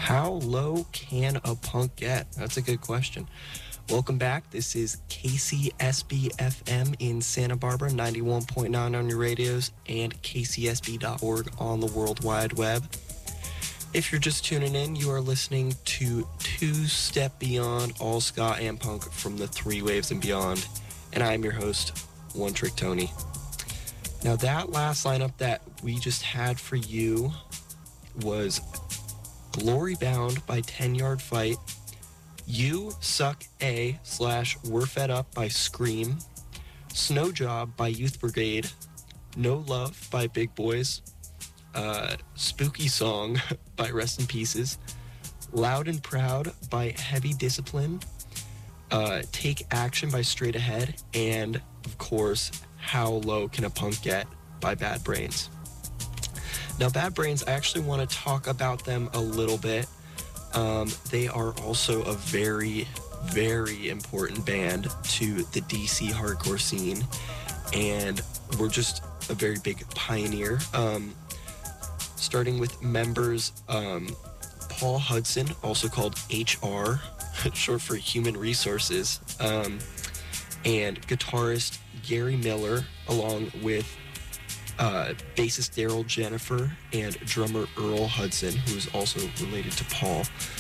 How low can a punk get? That's a good question. Welcome back. This is KCSB FM in Santa Barbara, 91.9 on your radios, and kcsb.org on the World Wide Web. If you're just tuning in, you are listening to Two Step Beyond, all ska and punk from the Three Waves and Beyond, and I'm your host, One Trick Tony. Now, that last lineup that we just had for you was Glory Bound by 10 Yard Fight, You Suck A / We're Fed Up by Scream, Snow Job by Youth Brigade, No Love by Big Boys, Spooky Song by Rest in Pieces, Loud and Proud by Heavy Discipline, Take Action by Straight Ahead, and, of course, How Low Can a Punk Get by Bad Brains. Now, Bad Brains, I actually want to talk about them a little bit. They are also a very, very important band to the DC hardcore scene, and we're just a very big pioneer. Starting with members Paul Hudson, also called HR, short for Human Resources, and guitarist Gary Miller, along with bassist Daryl Jennifer and drummer Earl Hudson, who is also related to Paul.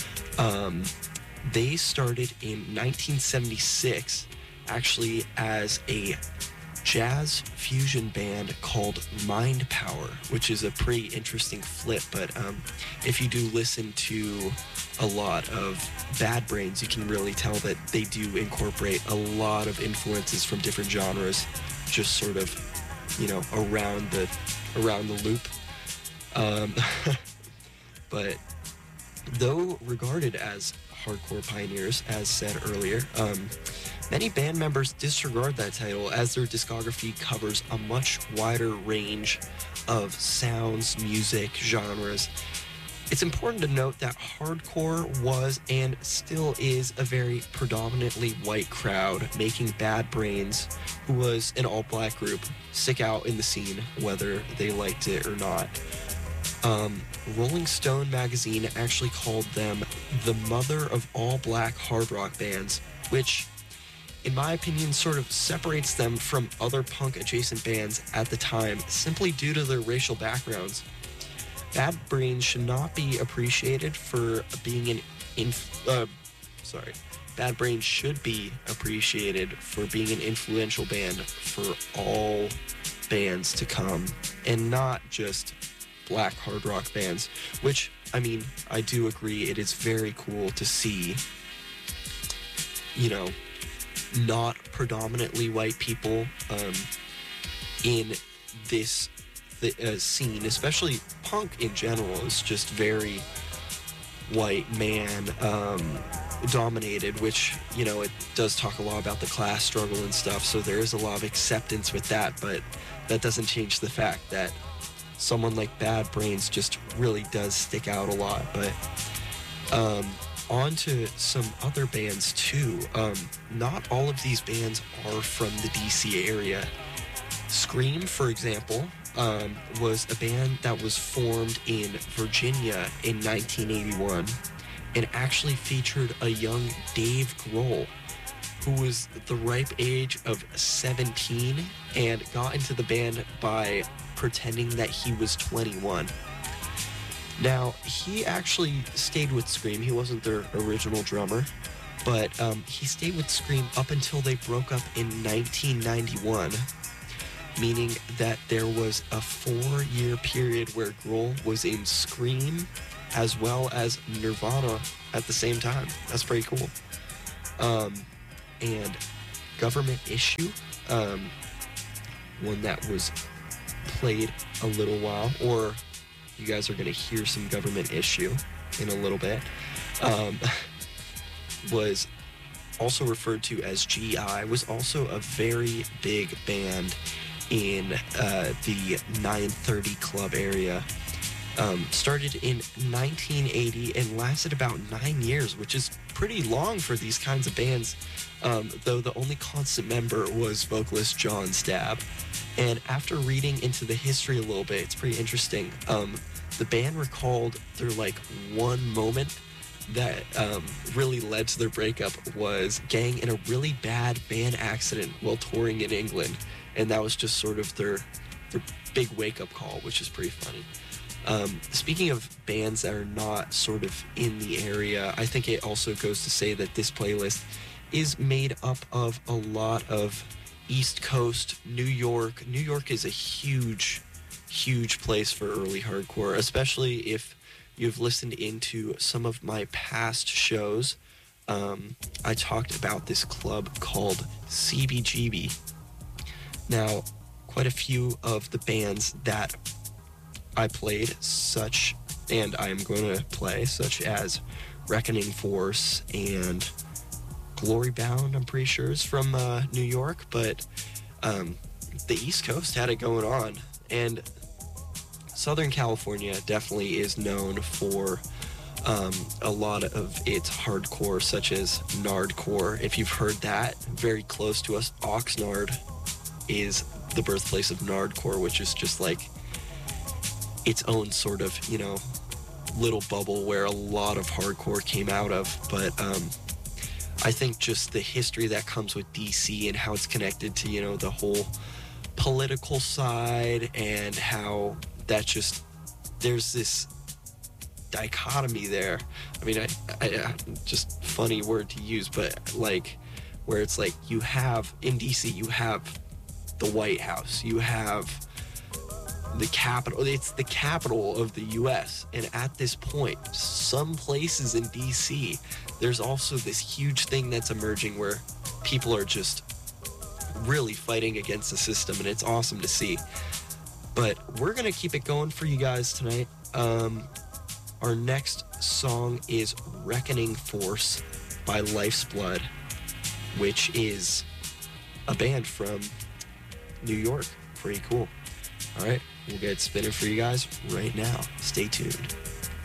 They started in 1976, actually as a jazz fusion band called Mind Power, which is a pretty interesting flip, but if you do listen to a lot of Bad Brains, you can really tell that they do incorporate a lot of influences from different genres, just sort of, you know, around the loop. But though regarded as hardcore pioneers, as said earlier, many band members disregard that title as their discography covers a much wider range of sounds, music, genres. It's important to note that hardcore was and still is a very predominantly white crowd, making Bad Brains, who was an all-black group, stick out in the scene, whether they liked it or not. Rolling Stone magazine actually called them the mother of all black hard rock bands, which, in my opinion, sort of separates them from other punk-adjacent bands at the time, simply due to their racial backgrounds. Bad Brains should not be appreciated for being Bad Brains should be appreciated for being an influential band for all bands to come, and not just black hard rock bands, which, I mean, I do agree it is very cool to see, you know, not predominantly white people in this scene, especially punk in general is just very white man dominated, which, you know, it does talk a lot about the class struggle and stuff, so there is a lot of acceptance with that, but that doesn't change the fact that someone like Bad Brains just really does stick out a lot. But on to some other bands too. Not all of these bands are from the DC area. Scream, for example, was a band that was formed in Virginia in 1981 and actually featured a young Dave Grohl, who was the ripe age of 17 and got into the band by pretending that he was 21. Now, he actually stayed with Scream. He wasn't their original drummer, but he stayed with Scream up until they broke up in 1991, meaning that there was a 4-year period where Grohl was in Scream as well as Nirvana at the same time. That's pretty cool. And Government Issue, one that was played a little while, or you guys are going to hear some Government Issue in a little bit, was also referred to as GI, was also a very big band in the 930 Club area. Started in 1980 and lasted about 9 years, which is pretty long for these kinds of bands, though the only constant member was vocalist John Stabb. And after reading into the history a little bit, it's pretty interesting. the band recalled their like one moment that really led to their breakup was getting in a really bad van accident while touring in England, and that was just sort of their big wake-up call, which is pretty funny. Speaking of bands that are not sort of in the area, I think it also goes to say that this playlist is made up of a lot of East Coast, New York. New York is a huge place for early hardcore, especially if you've listened into some of my past shows. I talked about this club called CBGB. Now, quite a few of the bands that I played, and I am going to play, such as Reckoning Force and Glory Bound, I'm pretty sure is from New York, but the East Coast had it going on, and Southern California definitely is known for a lot of its hardcore, such as Nardcore. If you've heard that, very close to us, Oxnard is the birthplace of Nardcore, which is just like its own sort of, little bubble where a lot of hardcore came out of. But I think just the history that comes with DC and how it's connected to, the whole political side, and how that just, there's this dichotomy there. I mean, I just funny word to use, but like, where it's like you have, in DC, you have the White House, you have the capital, it's the capital of the US, and at this point, some places in DC, there's also this huge thing that's emerging where people are just really fighting against the system, and it's awesome to see. But we're gonna keep it going for you guys tonight. Our next song is Reckoning Force by Life's Blood, which is a band from New York. Pretty cool. All right, we'll get spinning for you guys right now. Stay tuned.